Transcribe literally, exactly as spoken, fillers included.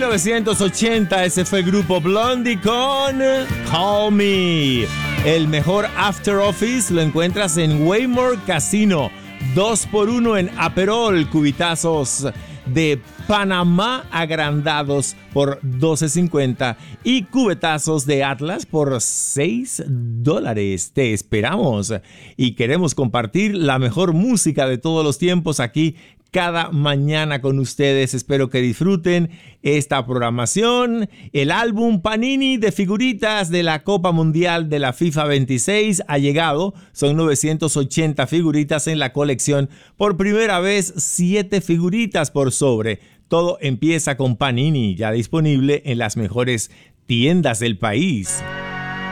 mil novecientos ochenta, ese fue el grupo Blondie con Call Me. El mejor After Office lo encuentras en Waymore Casino. Dos por uno en Aperol, cubitazos de Panamá agrandados por doce cincuenta y cubetazos de Atlas por seis dólares. Te esperamos y queremos compartir la mejor música de todos los tiempos aquí cada mañana con ustedes. Espero que disfruten esta programación. El álbum Panini de figuritas de la Copa Mundial de la FIFA veintiséis ha llegado. Son novecientas ochenta figuritas en la colección. Por primera vez, siete figuritas por sobre. Todo empieza con Panini, ya disponible en las mejores tiendas del país.